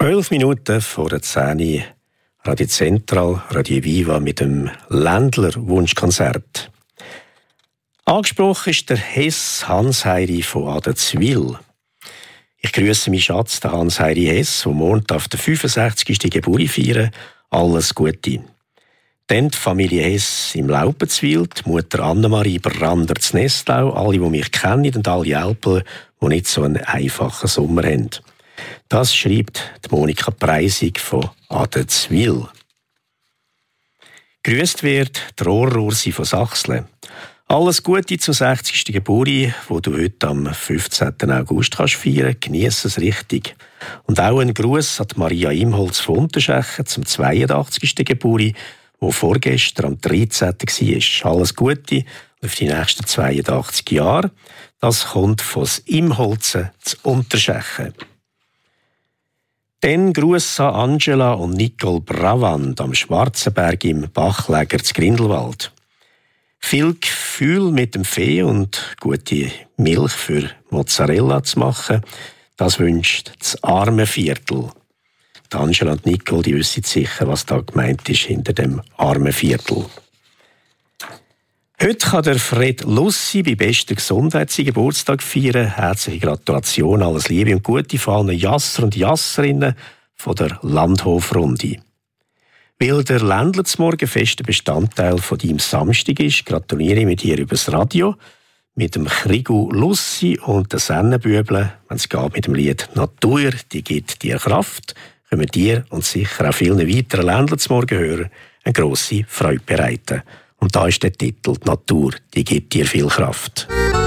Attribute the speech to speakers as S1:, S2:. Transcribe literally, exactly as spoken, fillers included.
S1: Zwölf Minuten vor der zehn Radio Central, Radio Viva mit dem Ländler-Wunschkonzert. Angesprochen ist der Hess Hans-Heiri von Adenzwil. Ich grüße meinen Schatz, den Hans-Heiri Hess, der morgen auf den fünfundsechzigsten Geburtstag feiern. Alles Gute. Dann die Familie Hess im Laupenzwil, die Mutter Annemarie Brander zu Nestlau, alle, die mich kennen und alle Alpen, die nicht so einen einfachen Sommer haben. Das schreibt die Monika Preisig von Adenzwil. Grüßt wird der Rohrursi von Sachsle. Alles Gute zum sechzigsten Geburtstag, wo du heute am fünfzehnten August kannst feiern. Genieß es richtig. Und auch ein Gruß an Maria Imholz von Unterschechen zum zweiundachtzigsten Geburtstag, wo vorgestern am dreizehnten war. Alles Gute auf die nächsten zweiundachtzig Jahre. Das kommt von Imholzen zu Unterschechen. Dann Gruß an Angela und Nicole Bravand am Schwarzenberg im Bachläger zu Grindelwald. Viel Gefühl mit dem Fee und gute Milch für Mozzarella zu machen, das wünscht das arme Viertel. Die Angela und Nicole, die wissen sicher, was da gemeint ist hinter dem armen Viertel. Heute kann der Fred Lussi bei bester Gesundheit seinen Geburtstag feiern. Herzliche Gratulation, alles Liebe und Gute von allen Jasser und Jasserinnen von der Landhofrunde. Weil der Ländler zum Morgen fester Bestandteil von deinem Samstag ist, gratuliere ich mit dir übers Radio, mit dem Krigu Lussi und den Sennenbübeln, wenn es geht mit dem Lied «Natur, die gibt dir Kraft», können wir dir und sicher auch vielen weiteren Ländler zum Morgen hören eine grosse Freude bereiten. Und da ist der Titel «Die Natur, die gibt dir viel Kraft».